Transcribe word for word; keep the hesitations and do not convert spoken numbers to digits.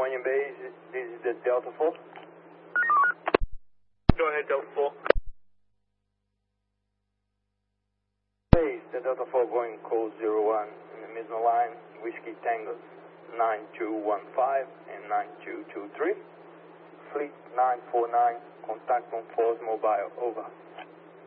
Union Base, this is the Delta four. Go ahead, Delta four. Base, the Delta four going code zero one in the middle line, Whiskey Tangos nine two one five and nine two two three. Fleet nine four nine, contact on Force Mobile, over.